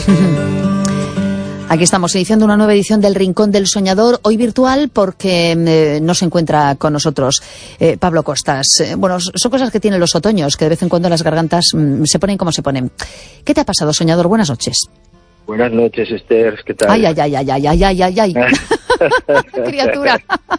Aquí estamos iniciando una nueva edición del Rincón del Soñador, hoy virtual porque no se encuentra con nosotros Pablo Costas. Bueno, son cosas que tienen los otoños, que de vez en cuando las gargantas se ponen como se ponen. ¿Qué te ha pasado, Soñador? Buenas noches. Buenas noches, Esther, ¿qué tal? Ay. Criatura.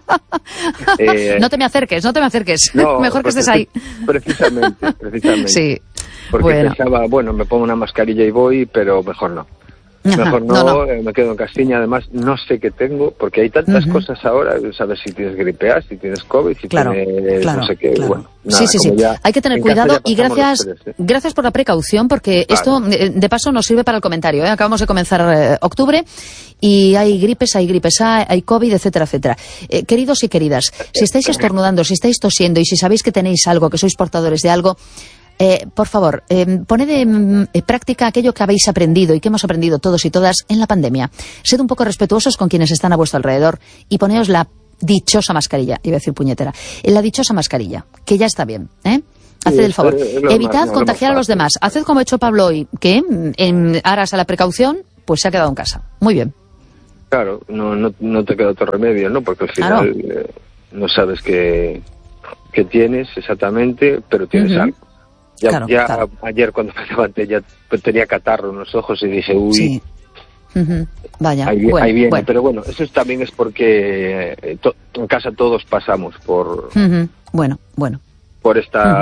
No te me acerques. No, mejor que estés ahí. Precisamente. Sí. Porque pensaba, me pongo una mascarilla y voy, pero mejor no. Mejor no. Me quedo en Castiña. Además, no sé qué tengo, porque hay tantas cosas ahora. Sabes si tienes gripe A, si tienes COVID, si tienes no sé qué. Claro. Bueno, nada, sí. Hay que tener cuidado y gracias por la precaución, porque esto, de paso, nos sirve para el comentario. Acabamos de comenzar octubre y hay gripes A, hay COVID, etcétera, etcétera. Queridos y queridas, si estáis estornudando, si estáis tosiendo y si sabéis que tenéis algo, que sois portadores de algo, por favor, poned en práctica aquello que habéis aprendido y que hemos aprendido todos y todas en la pandemia. Sed un poco respetuosos con quienes están a vuestro alrededor y poneos la dichosa mascarilla, iba a decir puñetera, la dichosa mascarilla, que ya está bien, Haced el favor. Evitad contagiar a los demás. Haced como ha hecho Pablo hoy, que en aras a la precaución, pues se ha quedado en casa. Muy bien. Claro, no te queda otro remedio, ¿no? Porque al final no sabes qué tienes exactamente, pero tienes algo. Claro. Ayer cuando me levanté ya tenía catarro en los ojos y dije, uy, sí. Vaya, ahí viene. Pero bueno, eso también es porque en casa todos pasamos por por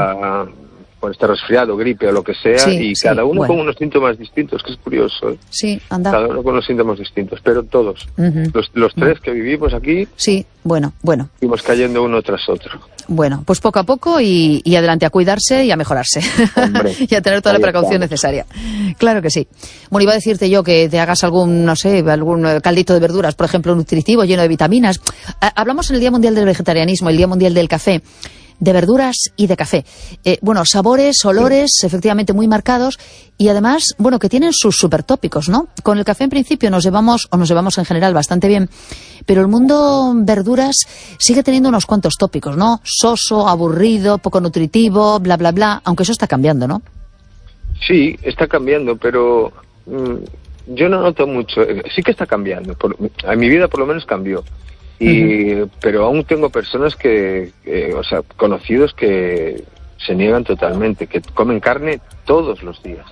este resfriado, gripe o lo que sea, cada uno con unos síntomas distintos, que es curioso. Sí, anda. Cada uno con los síntomas distintos, pero todos, los tres que vivimos aquí, fuimos cayendo uno tras otro. Bueno, pues poco a poco y adelante, a cuidarse y a mejorarse. Y a tener toda la precaución necesaria. Claro que sí. Bueno, iba a decirte yo que te hagas algún caldito de verduras, por ejemplo, nutritivo, lleno de vitaminas. Hablamos en el Día Mundial del Vegetarianismo, el Día Mundial del Café, de verduras y de café. Sabores, olores, efectivamente muy marcados y además, que tienen sus supertópicos, ¿no? Con el café en principio nos llevamos en general bastante bien, pero el mundo verduras sigue teniendo unos cuantos tópicos, ¿no? Soso, aburrido, poco nutritivo, bla, bla, bla, aunque eso está cambiando, ¿no? Sí, está cambiando, pero yo no noto mucho. Sí que está cambiando. En mi vida por lo menos cambió. Pero aún tengo personas conocidos que se niegan totalmente, que comen carne todos los días.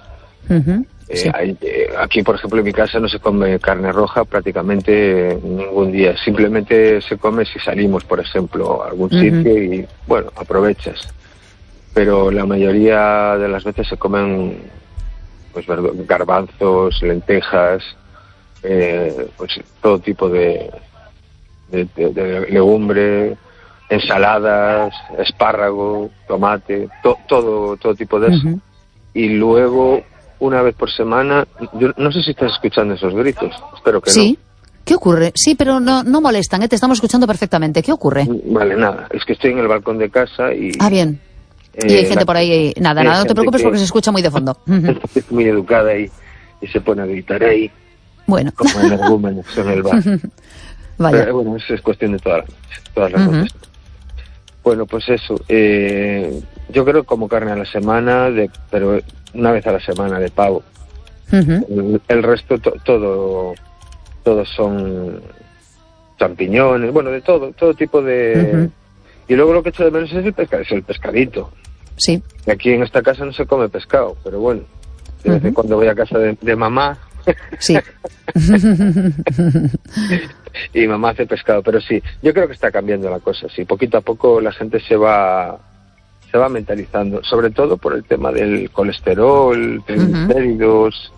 Aquí, por ejemplo, en mi casa no se come carne roja prácticamente ningún día. Simplemente se come si salimos, por ejemplo, a algún sitio y, aprovechas. Pero la mayoría de las veces se comen garbanzos, lentejas, todo tipo de legumbre, ensaladas, espárrago, tomate, todo tipo de eso. Y luego, una vez por semana, yo no sé si estás escuchando esos gritos, espero que no. ¿Qué ocurre? Sí, pero no molestan, te estamos escuchando perfectamente. ¿Qué ocurre? Vale, nada, es que estoy en el balcón de casa y... Ah, bien. Y hay gente por ahí, nada, no te preocupes porque se escucha muy de fondo. Es muy educada y se pone a gritar ahí. Bueno. Como energúmenos en el bar. Vaya. Pero, eso es cuestión de todas las noches. Bueno, pues eso. Yo creo que como carne a la semana, pero una vez a la semana de pavo. El resto, todos son champiñones, de todo tipo de... Y luego lo que echo de menos es el pescadito. Sí. Y aquí en esta casa no se come pescado, pero bueno, de vez en cuando voy a casa de mamá. Sí. Y mamá hace pescado, pero sí, yo creo que está cambiando la cosa, sí, poquito a poco la gente se va mentalizando, sobre todo por el tema del colesterol, triglicéridos.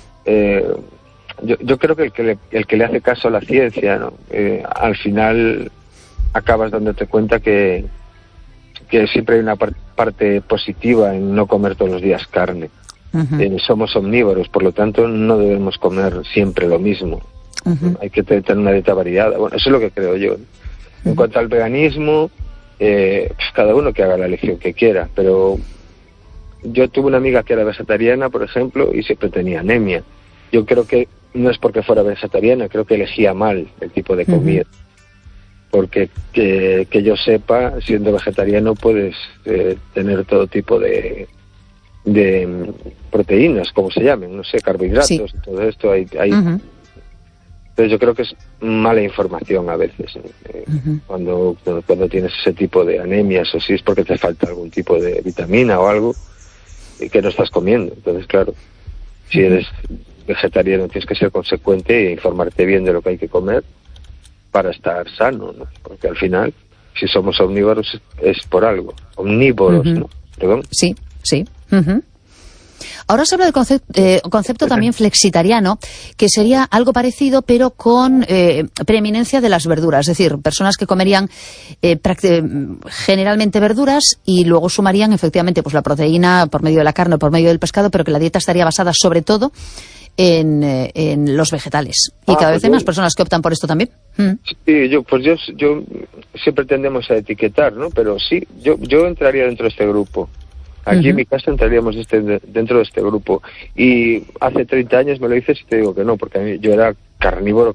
Yo creo que el que le hace caso a la ciencia, ¿no? Al final acabas dándote cuenta que siempre hay una parte positiva en no comer todos los días carne. Somos omnívoros, por lo tanto no debemos comer siempre lo mismo. Hay que tener una dieta variada. Bueno, eso es lo que creo yo. En cuanto al veganismo, cada uno que haga la elección que quiera, pero yo tuve una amiga que era vegetariana, por ejemplo, y siempre tenía anemia. Yo creo que no es porque fuera vegetariana, creo que elegía mal el tipo de comida. Porque que yo sepa, siendo vegetariano puedes tener todo tipo de proteínas, como se llamen, no sé, carbohidratos, sí. Todo esto hay Entonces yo creo que es mala información a veces, cuando tienes ese tipo de anemias, o si es porque te falta algún tipo de vitamina o algo que no estás comiendo. Entonces, claro, si eres vegetariano tienes que ser consecuente e informarte bien de lo que hay que comer para estar sano, ¿no? Porque al final, si somos omnívoros es por algo. Omnívoros, ¿no? ¿Perdón? Sí, sí. Ahora se habla del concepto también flexitariano, que sería algo parecido, pero con preeminencia de las verduras. Es decir, personas que comerían generalmente verduras y luego sumarían efectivamente pues la proteína por medio de la carne o por medio del pescado, pero que la dieta estaría basada sobre todo en los vegetales. Y cada vez hay más personas que optan por esto también. Sí, yo siempre tendemos a etiquetar, ¿no? Pero sí, yo entraría dentro de este grupo. Aquí en mi casa entraríamos dentro de este grupo. Y hace 30 años me lo dices y te digo que no, porque yo era carnívoro.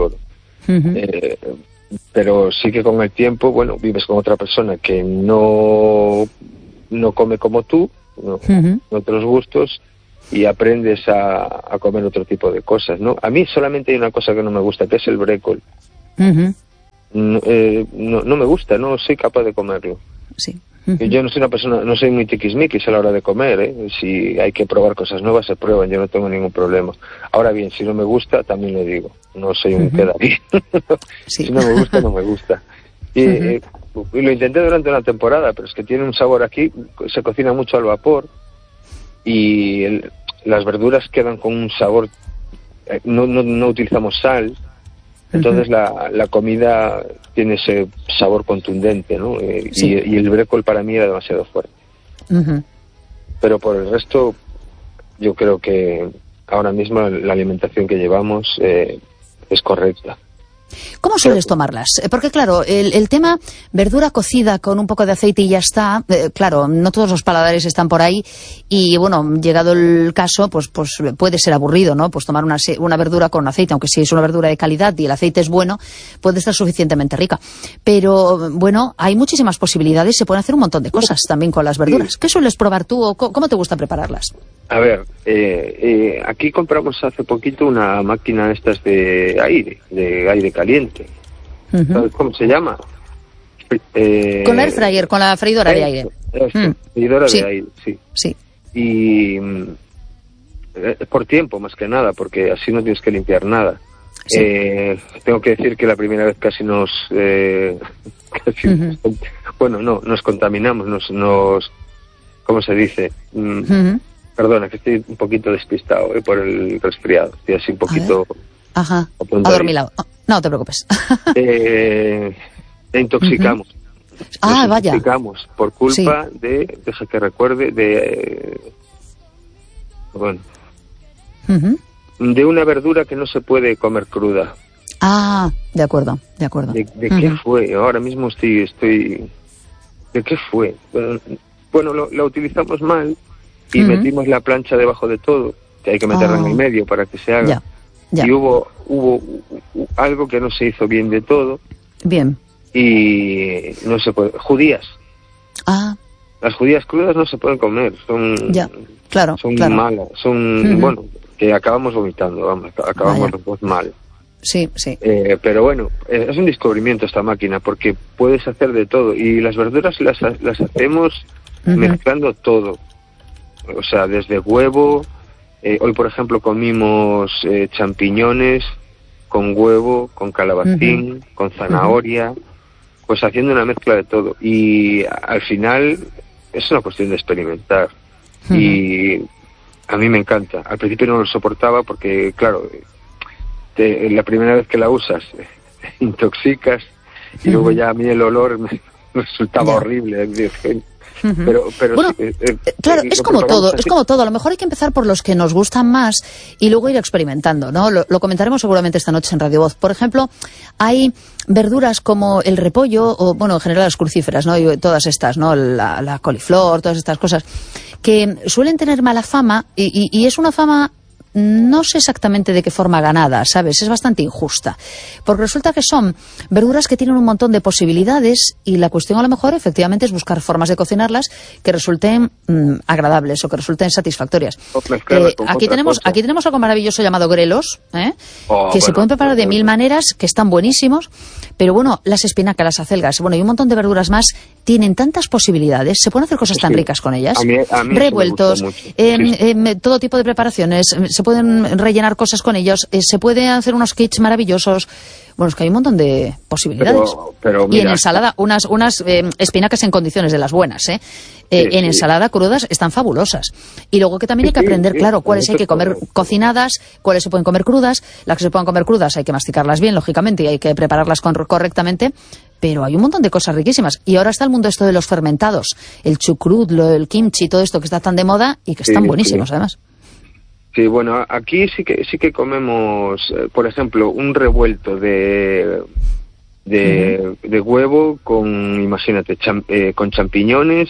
Pero sí que con el tiempo, bueno, vives con otra persona que no come como tú, otros gustos, y aprendes a comer otro tipo de cosas, ¿no? A mí solamente hay una cosa que no me gusta, que es el brécol. No me gusta, no soy capaz de comerlo. Sí. Yo no soy una persona, no soy muy tiquismiquis a la hora de comer, ¿eh? Si hay que probar cosas nuevas, se prueban, yo no tengo ningún problema. Ahora bien, si no me gusta, también lo digo, no soy un queda bien. Si no me gusta, no me gusta. Y lo intenté durante una temporada, pero es que tiene un sabor aquí, se cocina mucho al vapor, y las verduras quedan con un sabor, no utilizamos sal. Entonces la comida tiene ese sabor contundente, ¿no? Y el brécol para mí era demasiado fuerte. Pero por el resto, yo creo que ahora mismo la alimentación que llevamos es correcta. ¿Cómo sueles tomarlas? Porque claro, el tema verdura cocida con un poco de aceite y ya está, claro, no todos los paladares están por ahí y bueno, llegado el caso, pues puede ser aburrido, ¿no? Pues tomar una verdura con aceite, aunque si es una verdura de calidad y el aceite es bueno, puede estar suficientemente rica. Pero bueno, hay muchísimas posibilidades, se pueden hacer un montón de cosas también con las verduras. Sí. ¿Qué sueles probar tú o cómo te gusta prepararlas? A ver, aquí compramos hace poquito una máquina estas de aire caliente. ¿Sabes cómo se llama? Con la air fryer, con la freidora de aire. Freidora de aire, sí. Y por tiempo, más que nada, porque así no tienes que limpiar nada. Sí. Tengo que decir que la primera vez casi nos contaminamos, nos ¿cómo se dice? Perdona, que estoy un poquito despistado por el resfriado. Estoy así un poquito... Ajá, adormilado. No te preocupes. Intoxicamos. Vaya. Intoxicamos por culpa de... Deja que recuerde, de una verdura que no se puede comer cruda. De acuerdo. ¿De qué fue? Ahora mismo estoy... ¿De qué fue? Bueno, la utilizamos mal y metimos la plancha debajo de todo, que hay que meterla en el medio para que se haga. Ya. Y hubo algo que no se hizo bien de todo. Bien. Y no se puede... Judías. Las judías crudas no se pueden comer, son malas, son, que acabamos vomitando, acabamos los dos mal. Sí. Pero bueno, es un descubrimiento esta máquina, porque puedes hacer de todo, y las verduras las hacemos mezclando todo. O sea, desde huevo, hoy por ejemplo comimos champiñones con huevo, con calabacín, con zanahoria, pues haciendo una mezcla de todo. Y al final es una cuestión de experimentar. Y a mí me encanta. Al principio no lo soportaba porque, claro, la primera vez que la usas te intoxicas y luego ya a mí el olor me resultaba horrible. Pero bueno, claro, es como todo, a lo mejor hay que empezar por los que nos gustan más y luego ir experimentando, ¿no? Lo comentaremos seguramente esta noche en Radio Voz. Por ejemplo, hay verduras como el repollo o, bueno, en general las crucíferas, ¿no? Y todas estas, ¿no? La coliflor, todas estas cosas que suelen tener mala fama y es una fama no sé exactamente de qué forma ganada, ¿sabes? Es bastante injusta. Porque resulta que son verduras que tienen un montón de posibilidades y la cuestión a lo mejor efectivamente es buscar formas de cocinarlas que resulten agradables o que resulten satisfactorias. Aquí tenemos algo maravilloso llamado grelos, que se pueden preparar de 1000 maneras, que están buenísimos, pero bueno, las espinacas, las acelgas, bueno, y un montón de verduras más tienen tantas posibilidades, se pueden hacer cosas tan ricas con ellas. A mí revueltos, todo tipo de preparaciones, se pueden rellenar cosas con ellos, se pueden hacer unos kits maravillosos. Bueno, es que hay un montón de posibilidades. Pero mira, y en ensalada, unas espinacas en condiciones de las buenas, en ensalada crudas están fabulosas. Y luego que también hay que aprender, claro, cuáles hay que comer cocinadas, cuáles se pueden comer crudas. Las que se pueden comer crudas hay que masticarlas bien, lógicamente, y hay que prepararlas correctamente. Pero hay un montón de cosas riquísimas. Y ahora está el mundo esto de los fermentados, el chucrut, el kimchi, todo esto que está tan de moda y que están buenísimos, además. Sí, bueno, aquí sí que comemos, por ejemplo, un revuelto de huevo con, imagínate, con champiñones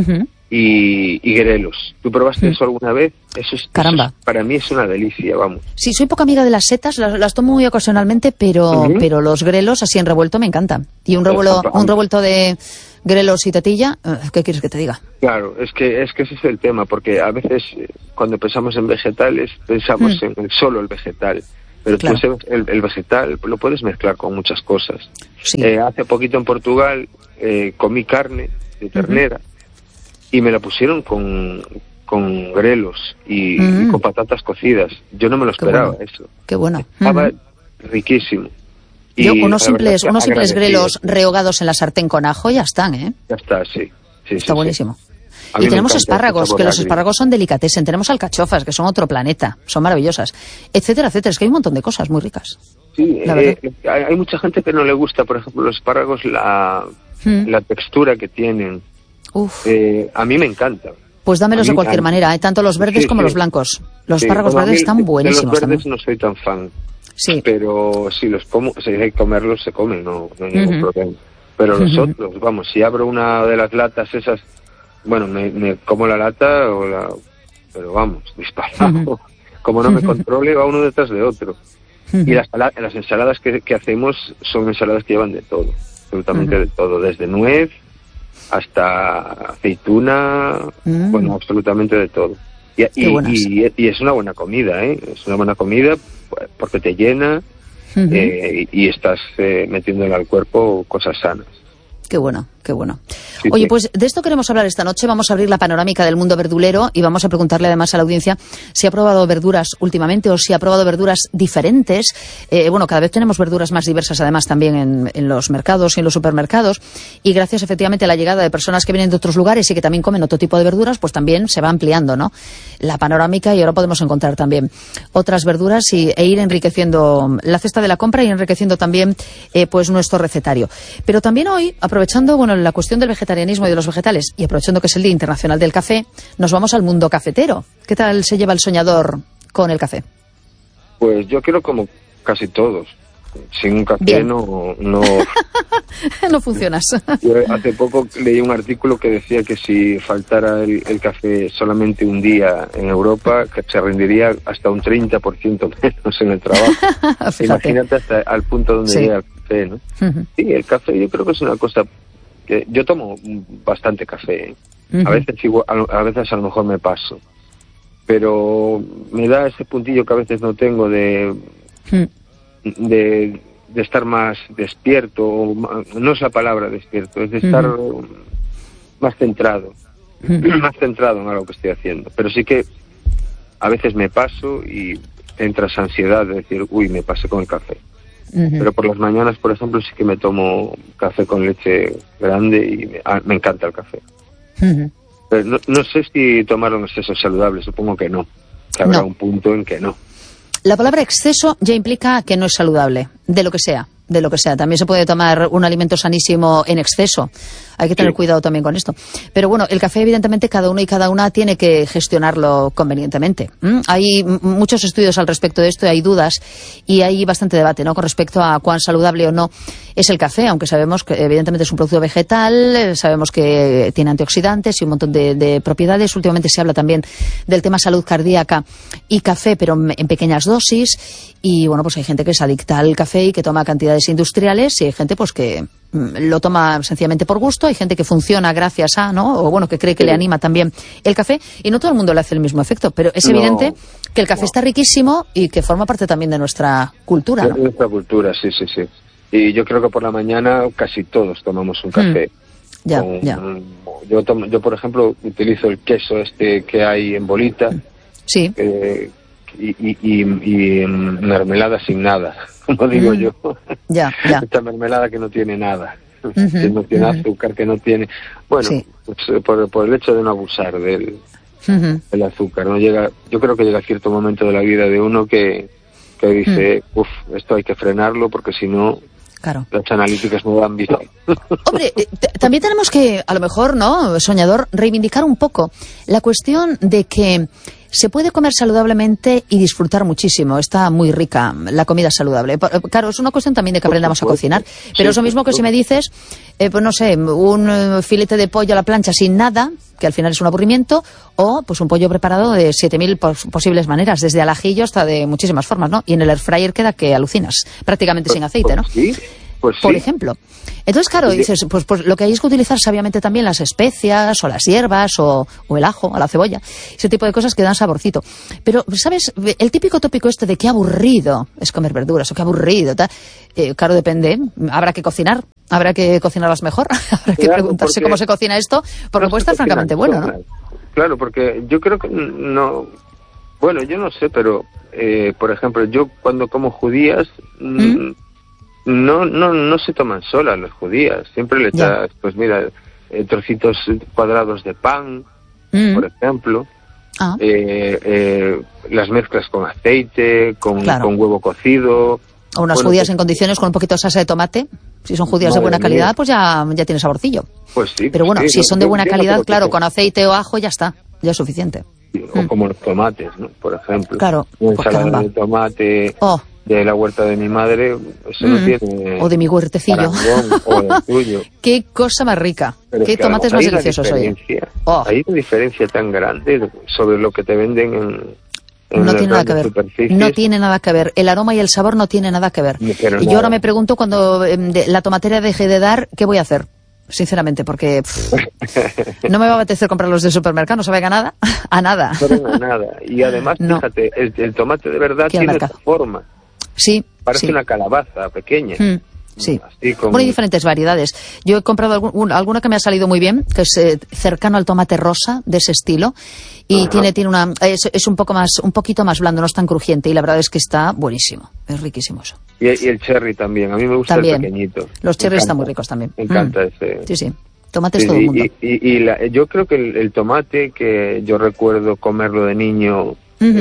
y grelos. ¿Tú probaste eso alguna vez? Caramba. Eso para mí es una delicia, vamos. Sí, soy poca amiga de las setas, las tomo muy ocasionalmente, pero los grelos así en revuelto me encantan. Y un revuelto de grelos y tetilla, ¿qué quieres que te diga? Claro, es que ese es el tema, porque a veces cuando pensamos en vegetales pensamos en solo el vegetal, pero claro, tú el vegetal lo puedes mezclar con muchas cosas. Sí. Hace poquito en Portugal comí carne de ternera y me la pusieron con grelos y con patatas cocidas. Yo no me lo esperaba. Eso. Qué bueno. Estaba riquísimo. Unos simples grelos rehogados en la sartén con ajo ya están, ¿eh? Ya está, sí. Está buenísimo. Y tenemos espárragos, que los espárragos son delicatessen. Tenemos alcachofas, que son otro planeta, son maravillosas, etcétera, etcétera. Es que hay un montón de cosas muy ricas. Sí, hay mucha gente que no le gusta, por ejemplo, los espárragos, la textura que tienen. A mí me encanta. Pues dámelos de cualquier manera, tanto los verdes como los blancos. Los espárragos verdes están buenísimos. Los verdes no soy tan fan. Sí. Pero si los como, si hay que comerlos, se comen, no hay ningún problema. Pero los otros, vamos, si abro una de las latas esas, bueno, me como la lata pero vamos, disparado. Como no me controle, va uno detrás de otro. Y las ensaladas que hacemos son ensaladas que llevan de todo, absolutamente de todo, desde nuez hasta aceituna, bueno, absolutamente de todo. Y es una buena comida, es una buena comida porque te llena y estás metiéndole al cuerpo cosas sanas. Qué bueno, qué bueno. Oye, pues de esto queremos hablar esta noche. Vamos a abrir la panorámica del mundo verdulero y vamos a preguntarle además a la audiencia si ha probado verduras últimamente o si ha probado verduras diferentes. Bueno, cada vez tenemos verduras más diversas además también en los mercados y en los supermercados. Y gracias efectivamente a la llegada de personas que vienen de otros lugares y que también comen otro tipo de verduras, pues también se va ampliando, ¿no? La panorámica, y ahora podemos encontrar también otras verduras e ir enriqueciendo la cesta de la compra y enriqueciendo también pues nuestro recetario. Pero también hoy, aprovechando la cuestión del vegetarianismo y de los vegetales y aprovechando que es el Día Internacional del Café, nos vamos al mundo cafetero. ¿Qué tal se lleva el soñador con el café? Pues yo quiero como casi todos. Sin un café no no funcionas. Yo hace poco leí un artículo que decía que si faltara el café solamente un día en Europa, que se rendiría hasta un 30% menos en el trabajo. Imagínate hasta al punto donde llega el café, ¿no? Sí, el café yo creo que es una cosa que yo tomo bastante café. A veces a lo mejor me paso, pero me da ese puntillo que a veces no tengo de estar más despierto, no es la palabra despierto, es de estar más centrado en algo que estoy haciendo. Pero sí que a veces me paso y entra esa ansiedad de decir, me pasé con el café. Pero por las mañanas, por ejemplo, sí que me tomo café con leche grande y me encanta el café. Pero no sé si tomarlo en exceso es saludable, supongo que no, que habrá un punto en que no. La palabra exceso ya implica que no es saludable, de lo que sea. También se puede tomar un alimento sanísimo en exceso. Hay que tener cuidado también con esto. Pero bueno, el café, evidentemente, cada uno y cada una tiene que gestionarlo convenientemente. Hay muchos estudios al respecto de esto y hay dudas y hay bastante debate, ¿no?, con respecto a cuán saludable o no es el café, aunque sabemos que evidentemente es un producto vegetal, sabemos que tiene antioxidantes y un montón de propiedades. Últimamente se habla también del tema salud cardíaca y café, pero en pequeñas dosis. Y bueno, pues hay gente que es adicta al café y que toma cantidades industriales, y hay gente pues que lo toma sencillamente por gusto, hay gente que funciona gracias a, ¿no?, o bueno, que cree que le anima también el café, y no todo el mundo le hace el mismo efecto, pero es evidente que el café está riquísimo y que forma parte también de nuestra cultura, ¿no? De nuestra cultura, sí. Y yo creo que por la mañana casi todos tomamos un café. Ya. Yo, por ejemplo, utilizo el queso que hay en bolita. Sí. Y mermelada sin nada, como digo yo. Ya. Esta mermelada que no tiene nada, que no tiene azúcar, que no tiene... Bueno, pues, por el hecho de no abusar del azúcar, ¿no? Yo creo que llega cierto momento de la vida de uno que dice, esto hay que frenarlo porque si no... Claro. Las analíticas me dan vida. Hombre, también tenemos que, a lo mejor, ¿no, soñador, reivindicar un poco la cuestión de que se puede comer saludablemente y disfrutar muchísimo. Está muy rica la comida saludable. Claro, es una cuestión también de que aprendamos a cocinar. Pero es lo mismo que si me dices, pues no sé, un filete de pollo a la plancha sin nada, que al final es un aburrimiento, o pues un pollo preparado de 7000 posibles maneras, desde al ajillo hasta de muchísimas formas, ¿no? Y en el air fryer queda que alucinas, prácticamente sin aceite, ¿no? Sí. Pues por ejemplo. Entonces, claro, dices, pues lo que hay es que utilizar sabiamente también las especias o las hierbas o el ajo o la cebolla, ese tipo de cosas que dan saborcito. Pero, ¿sabes? El típico tópico este de qué aburrido es comer verduras o qué aburrido, tal. Claro, depende. Habrá que cocinarlas mejor. Habrá que preguntarse cómo se cocina esto, porque puede estar francamente bueno, ¿no? Claro, porque yo creo que no... Bueno, yo no sé, pero, por ejemplo, yo cuando como judías... No se toman solas las judías, siempre le echas, pues mira, trocitos cuadrados de pan, por ejemplo, las mezclas con aceite, con huevo cocido. O unas judías en condiciones con un poquito de salsa de tomate, si son judías de buena calidad, pues ya tiene saborcillo. Pues sí. Pero bueno, si son de buena calidad, claro, con aceite o ajo ya está, ya es suficiente. O como los tomates, ¿no? Por ejemplo. Claro, una ensalada de tomate... de la huerta de mi madre, eso no tiene... O de mi huertecillo. O del tuyo. Qué cosa más rica. Pero qué tomates más deliciosos, oye. Hay una diferencia tan grande sobre lo que te venden en no tiene nada que ver. No tiene nada que ver. El aroma y el sabor no tiene nada que ver. Y yo ahora me pregunto, cuando la tomatera deje de dar, ¿qué voy a hacer? Sinceramente, porque no me va a apetecer comprarlos del supermercado, no sabe a nada. A nada. No, a nada. Y además, fíjate, el tomate de verdad tiene esta forma. Sí. Parece una calabaza pequeña. Sí. Bueno, hay diferentes variedades. Yo he comprado alguna que me ha salido muy bien, que es cercano al tomate rosa, de ese estilo. Y tiene es un poquito más blando, no es tan crujiente. Y la verdad es que está buenísimo. Es riquísimo eso. Y el cherry también. A mí me gusta el pequeñito. Los cherries están muy ricos también. Me encanta ese. Sí. Tomate es todo el mundo. Yo creo que el tomate, que yo recuerdo comerlo de niño,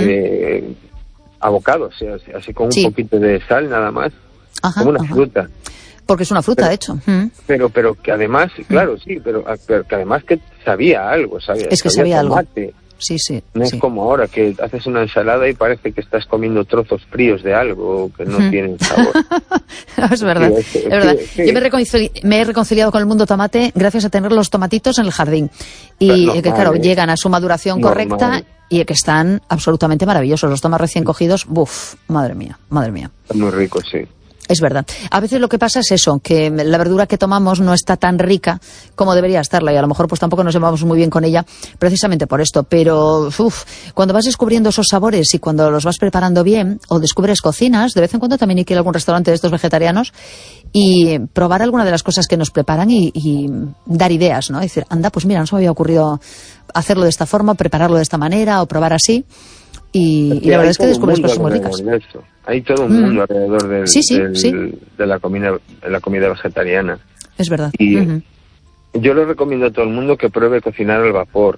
abocado, o sea, así con un poquito de sal nada más, como una fruta. Porque es una fruta, de hecho. Pero que además, claro, sí, pero que además que sabía algo, sabía tomate. Algo. Sí. No es como ahora, que haces una ensalada y parece que estás comiendo trozos fríos de algo que no tienen sabor. Es verdad, es verdad. Sí. Yo me he reconciliado con el mundo tomate gracias a tener los tomatitos en el jardín. Y que, claro, llegan a su maduración correcta y que están absolutamente maravillosos. Los tomas recién cogidos, madre mía. Está muy rico, sí. Es verdad. A veces lo que pasa es eso, que la verdura que tomamos no está tan rica como debería estarla, y a lo mejor pues tampoco nos llevamos muy bien con ella precisamente por esto. Pero cuando vas descubriendo esos sabores y cuando los vas preparando bien, o descubres cocinas, de vez en cuando también hay que ir a algún restaurante de estos vegetarianos y probar alguna de las cosas que nos preparan y dar ideas, ¿no? Decir, anda, pues mira, no se me había ocurrido hacerlo de esta forma, prepararlo de esta manera o probar así. Y la verdad es que descubres cosas muy ricas. Hay todo un mundo alrededor de la comida vegetariana. Es verdad. Y yo le recomiendo a todo el mundo que pruebe cocinar al vapor.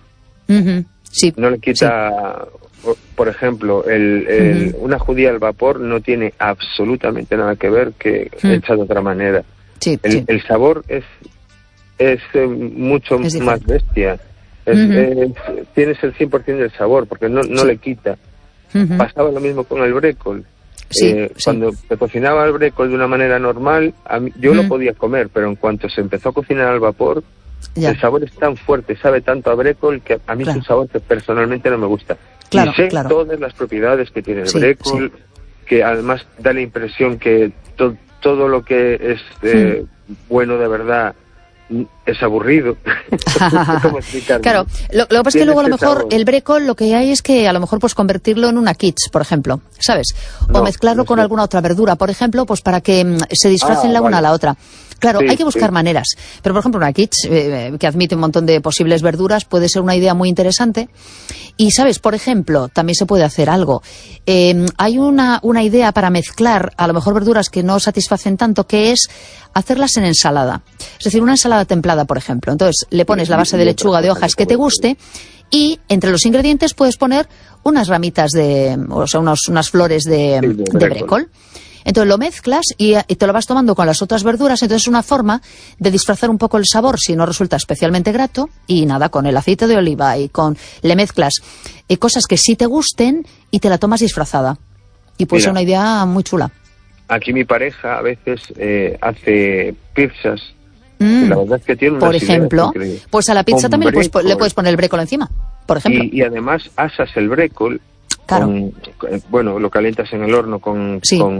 Sí. No le quita... Por ejemplo, una judía al vapor no tiene absolutamente nada que ver que hecha de otra manera. El sabor es es mucho más bestia. Tienes el 100% del sabor, porque no le quita. Pasaba lo mismo con el brécol. Cuando se cocinaba el brécol de una manera normal, yo lo podía comer, pero en cuanto se empezó a cocinar al vapor, el sabor es tan fuerte, sabe tanto a brécol, que a mí es un sabor que personalmente no me gusta. Y sé todas las propiedades que tiene el brécol, que además da la impresión que todo lo que es bueno de verdad es aburrido. ¿Cómo explicarlo? Claro, lo que pasa es que luego a lo mejor el brécol lo que hay es que a lo mejor pues convertirlo en una quiche, por ejemplo, ¿sabes? O mezclarlo con alguna otra verdura, por ejemplo, pues para que se disfracen la una a la otra. Claro, hay que buscar maneras. Pero, por ejemplo, una quiche que admite un montón de posibles verduras puede ser una idea muy interesante. Y, ¿sabes? Por ejemplo, también se puede hacer algo. Hay una idea para mezclar, a lo mejor, verduras que no satisfacen tanto, que es hacerlas en ensalada. Es decir, una ensalada templada, por ejemplo. Entonces, le pones la base de lechuga de hojas que te guste y entre los ingredientes puedes poner unas ramitas unas flores de brécol. Entonces lo mezclas y te lo vas tomando con las otras verduras. Entonces es una forma de disfrazar un poco el sabor si no resulta especialmente grato. Y nada, con el aceite de oliva y le mezclas cosas que sí te gusten y te la tomas disfrazada. Y pues es una idea muy chula. Aquí mi pareja a veces hace pizzas. La verdad es que tiene unas por ejemplo, pues a la pizza también le puedes poner el brécol encima, por ejemplo. Y además asas el brécol. Claro. Lo calientas en el horno con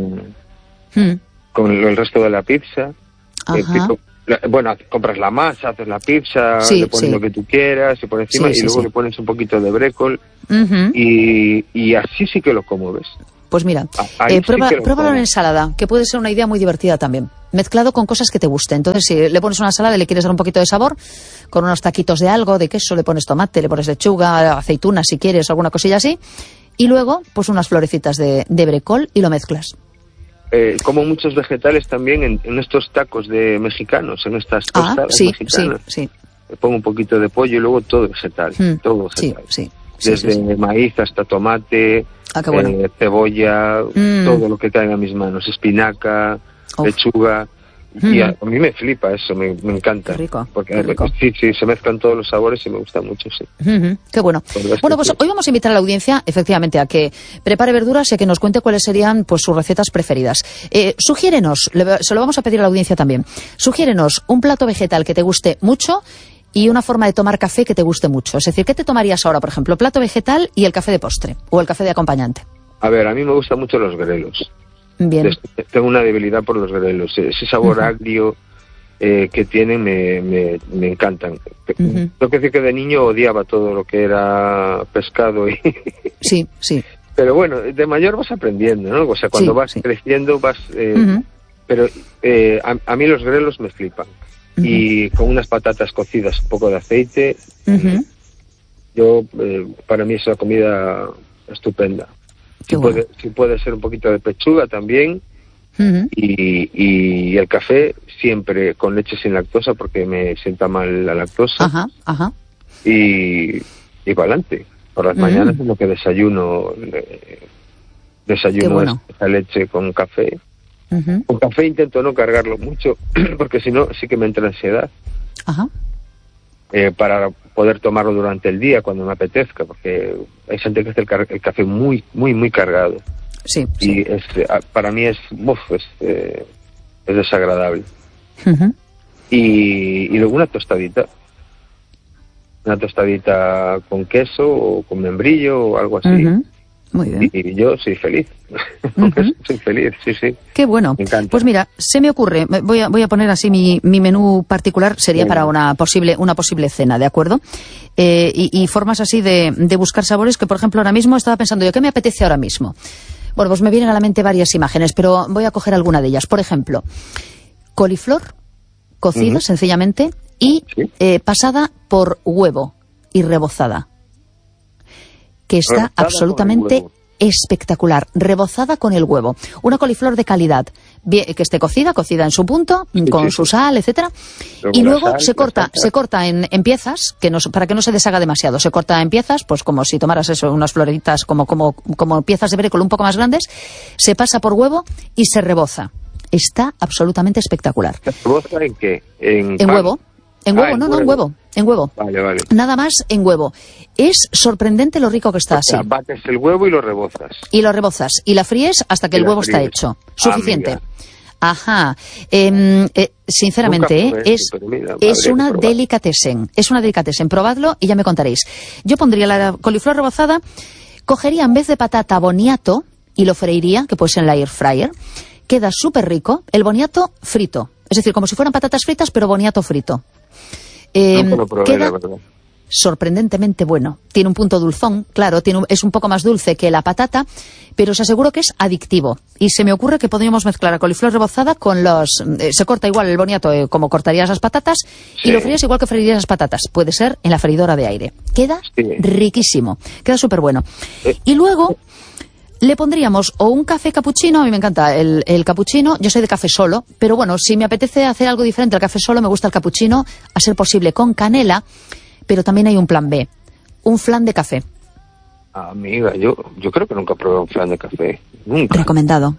el resto de la pizza. Compras la masa, haces la pizza, le pones lo que tú quieras, se pone encima y luego le pones un poquito de brécol y así sí que lo como, ¿ves? Pues mira, pruébalo en ensalada, que puede ser una idea muy divertida también. Mezclado con cosas que te gusten. Entonces, si le pones una ensalada y le quieres dar un poquito de sabor, con unos taquitos de algo, de queso, le pones tomate, le pones lechuga, aceituna si quieres, alguna cosilla así. Y luego, pues unas florecitas de brécol y lo mezclas. Como muchos vegetales también en estos tacos de mexicanos, en estas tostadas mexicanas. Sí. Le pongo un poquito de pollo y luego todo vegetal. Todo vegetal. Desde maíz hasta tomate, cebolla, todo lo que caiga en mis manos. Espinaca, lechuga. Y a mí me flipa eso, me encanta. Qué rico. Porque sí, se mezclan todos los sabores y me gusta mucho, sí. Qué bueno. Bueno, pues hoy vamos a invitar a la audiencia, efectivamente, a que prepare verduras y a que nos cuente cuáles serían pues sus recetas preferidas. Sugiérenos, se lo vamos a pedir a la audiencia también, sugiérenos un plato vegetal que te guste mucho y una forma de tomar café que te guste mucho. Es decir, ¿qué te tomarías ahora, por ejemplo? Plato vegetal y el café de postre, o el café de acompañante. A ver, a mí me gustan mucho los grelos. Bien. Tengo una debilidad por los grelos. Ese sabor agrio que tienen me encantan. Tengo que decir que de niño odiaba todo lo que era pescado. Sí. Pero bueno, de mayor vas aprendiendo, ¿no? O sea, cuando vas creciendo vas... Pero a mí los grelos me flipan. Y con unas patatas cocidas, un poco de aceite, para mí es una comida estupenda. Si puede ser un poquito de pechuga también. Y el café siempre con leche sin lactosa porque me sienta mal la lactosa. Y para adelante. Por las mañanas es lo que desayuno. Desayuno esa leche con café. Con café intento no cargarlo mucho porque si no sí que me entra ansiedad. Para poder tomarlo durante el día cuando me apetezca, porque hay gente que hace el café muy, muy, muy cargado. Sí. Y para mí es desagradable. Y luego una tostadita con queso o con membrillo o algo así. Muy bien. Y yo soy feliz. Soy feliz, sí. Qué bueno. Me encanta. Pues mira, se me ocurre, voy a poner así mi menú particular, sería para una posible cena, ¿de acuerdo? Y formas así de buscar sabores que, por ejemplo, ahora mismo estaba pensando yo, ¿qué me apetece ahora mismo? Bueno, pues me vienen a la mente varias imágenes, pero voy a coger alguna de ellas. Por ejemplo, coliflor cocida, sencillamente, y pasada por huevo y rebozada. Que está absolutamente espectacular, rebozada con el huevo. Una coliflor de calidad, que esté cocida en su punto, con su sal, etcétera. Y luego se corta en piezas, para que no se deshaga demasiado. Se corta en piezas, pues como si tomaras unas floreritas, como piezas de brécol un poco más grandes. Se pasa por huevo y se reboza. Está absolutamente espectacular. ¿Se reboza en qué? En huevo. En huevo, no, en huevo. En huevo. Vale. Nada más en huevo. Es sorprendente lo rico que está así. Bates el huevo y lo rebozas. Y lo rebozas. Y la fríes hasta que el huevo está hecho. Suficiente. Amiga. Ajá. Sinceramente, es una delicatessen. Es una delicatessen. Probadlo y ya me contaréis. Yo pondría la coliflor rebozada, cogería en vez de patata boniato y lo freiría, que puede ser en la air fryer. Queda súper rico. El boniato frito. Es decir, como si fueran patatas fritas, pero boniato frito. Nunca lo probé, la verdad. Sorprendentemente bueno. Tiene un punto dulzón, claro, es un poco más dulce que la patata, pero os aseguro que es adictivo. Y se me ocurre que podríamos mezclar la coliflor rebozada con se corta igual el boniato como cortarías las patatas, y lo fríes igual que freirías las patatas. Puede ser en la freidora de aire. Queda riquísimo, queda súper bueno. Y luego le pondríamos o un café capuchino, a mí me encanta el capuchino, yo soy de café solo, pero bueno, si me apetece hacer algo diferente al café solo, me gusta el capuchino, a ser posible con canela, pero también hay un plan B, un flan de café. Amiga, yo creo que nunca probé un flan de café, nunca. Recomendado.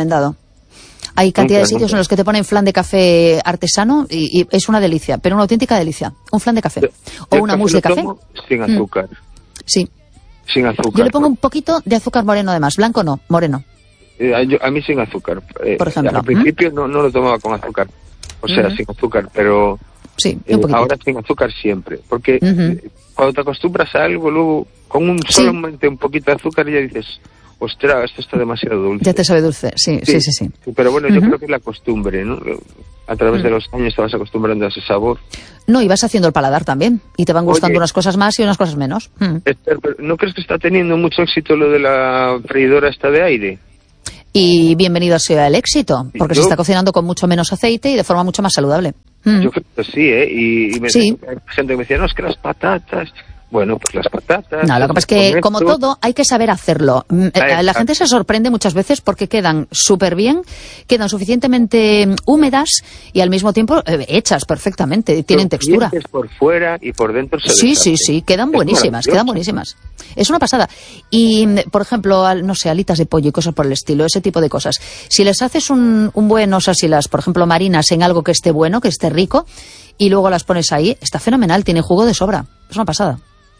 Hay cantidad de sitios en los que te ponen flan de café artesano y es una delicia, pero una auténtica delicia, un flan de café. O una mousse de café. Sin azúcar. Sí. Sin azúcar. Yo le pongo un poquito de azúcar moreno además, blanco no, moreno. A mí sin azúcar. Por ejemplo. Al principio no lo tomaba con azúcar, o sea, sin azúcar, pero sí, un poquito. Ahora sin azúcar siempre, porque cuando te acostumbras a algo, luego con solamente un poquito de azúcar ya dices, ostras, esto está demasiado dulce. Ya te sabe dulce, sí. Pero bueno, yo creo que es la costumbre, ¿no? A través de los años te vas acostumbrando a ese sabor. No, y vas haciendo el paladar también, y te van gustando unas cosas más y unas cosas menos. Esther, ¿no crees que está teniendo mucho éxito lo de la freidora esta de aire? Y bienvenido sea el éxito, porque se está cocinando con mucho menos aceite y de forma mucho más saludable. Yo creo que sí, ¿eh? Hay gente que me decía, no, es que las patatas... Bueno, pues las patatas... No, lo que pasa es que, como todo, hay que saber hacerlo. La gente se sorprende muchas veces porque quedan súper bien, quedan suficientemente húmedas y al mismo tiempo hechas perfectamente, tienen textura. Por fuera y por dentro se Sí, quedan buenísimas. Es una pasada. Y, por ejemplo, no sé, alitas de pollo y cosas por el estilo, ese tipo de cosas. Si les haces un buen, o sea, si las, por ejemplo, marinas en algo que esté bueno, que esté rico, y luego las pones ahí, está fenomenal, tiene jugo de sobra. Es una pasada.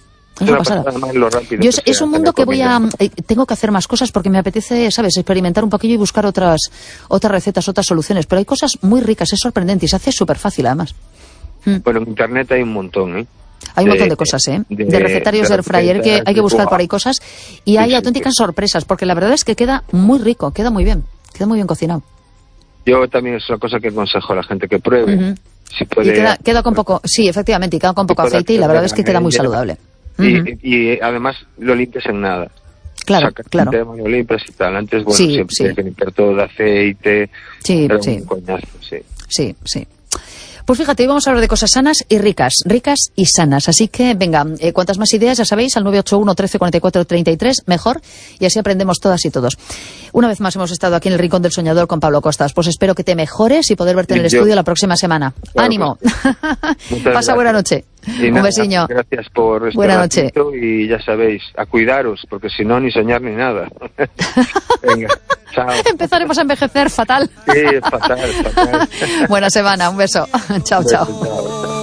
Es un mundo que tengo que hacer más cosas porque me apetece, ¿sabes?, experimentar un poquillo y buscar otras recetas, otras soluciones. Pero hay cosas muy ricas, es sorprendente y se hace súper fácil además. Bueno, en internet hay un montón, ¿eh? Hay un montón de cosas, de recetarios de air fryer que hay que buscar por ahí cosas y hay auténticas sorpresas porque la verdad es que queda muy rico, queda muy bien cocinado. Yo también es una cosa que aconsejo a la gente que pruebe. Si puede, y queda con poco, sí, efectivamente, y queda con poco aceite y la verdad es que queda muy saludable. Y además lo limpias en nada. Claro. Lo limpias y tal. Antes, siempre hay que limpiar todo de aceite. Un coñazo, Sí. Pues fíjate, hoy vamos a hablar de cosas sanas y ricas y sanas. Así que, venga, cuantas más ideas, ya sabéis, al 981 13 44 33, mejor, y así aprendemos todas y todos. Una vez más hemos estado aquí en el Rincón del Soñador con Pablo Costas. Pues espero que te mejores y poder verte en el estudio la próxima semana. Claro, ¡ánimo! Pasa buena noche. Un besiño. Gracias por buena noche. Y ya sabéis, a cuidaros, porque si no, ni soñar ni nada. Venga, chao. Empezaremos a envejecer fatal. Sí, fatal. Buena semana, un beso. Chao.